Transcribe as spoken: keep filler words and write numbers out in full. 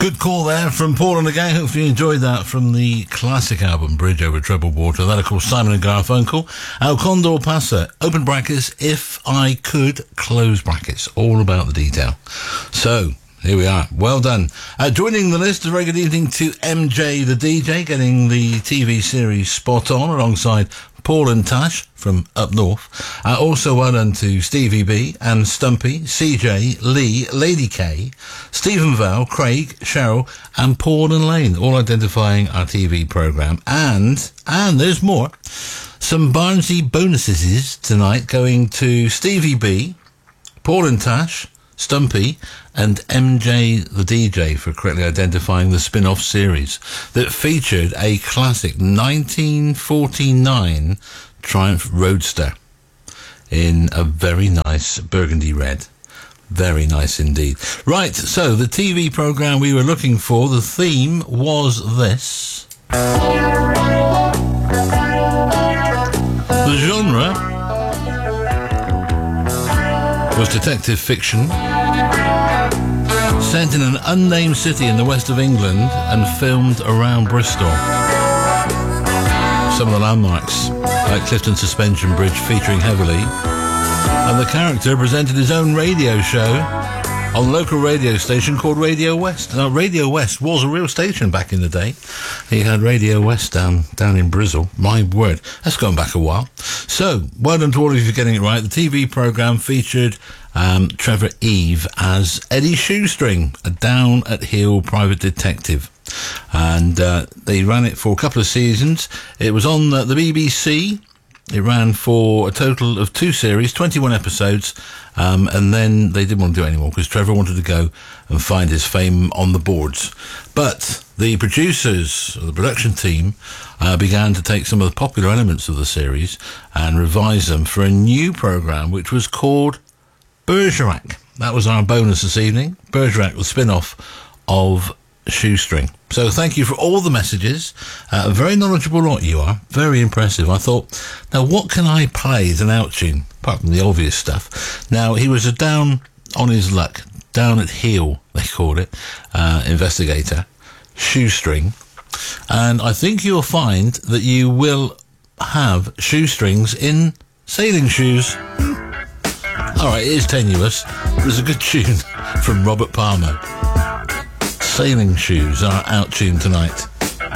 Good call there from Paul and the gang. Hopefully you enjoyed that from the classic album Bridge Over Troubled Water. That, of course, Simon and Garfunkel. El Condor Pasa, open brackets, if I could, close brackets. All about the detail. So, here we are. Well done. Uh, joining the list, a very good evening to M J the D J, getting the T V series spot on alongside Paul and Tash from up north. Uh, also well done to Stevie B and Stumpy, C J, Lee, Lady K, Stephen Val, Craig, Cheryl and Paul and Lane, all identifying our T V programme. And, and there's more. Some Barnsley bonuses tonight going to Stevie B, Paul and Tash, Stumpy and M J the D J for correctly identifying the spin-off series that featured a classic nineteen forty-nine Triumph Roadster in a very nice burgundy red. Very nice indeed. Right, so the T V programme we were looking for, the theme was this. The genre was detective fiction, set in an unnamed city in the west of England and filmed around Bristol. Some of the landmarks, like Clifton Suspension Bridge, featuring heavily, and the character presented his own radio show on a local radio station called Radio West. Now, Radio West was a real station back in the day. He had Radio West down down in Bristol. My word, that's gone back a while. So, well done to all of you for getting it right. The T V programme featured um, Trevor Eve as Eddie Shoestring, a down-at-heel private detective. And uh, they ran it for a couple of seasons. It was on uh, the B B C. It ran for a total of two series, twenty-one episodes, um, and then they didn't want to do it anymore because Trevor wanted to go and find his fame on the boards. But the producers, the production team, uh, began to take some of the popular elements of the series and revise them for a new programme which was called Bergerac. That was our bonus this evening. Bergerac, the spin-off of Shoestring. So thank you for all the messages. Uh, a very knowledgeable lot you are. Very impressive. I thought, now what can I play as an out tune, apart from the obvious stuff? Now, he was a down on his luck, down at heel, they called it, uh, investigator, Shoestring. And I think you'll find that you will have shoestrings in sailing shoes. All right, it is tenuous, but it's a good tune from Robert Palmer. Sailing Shoes are out tune tonight.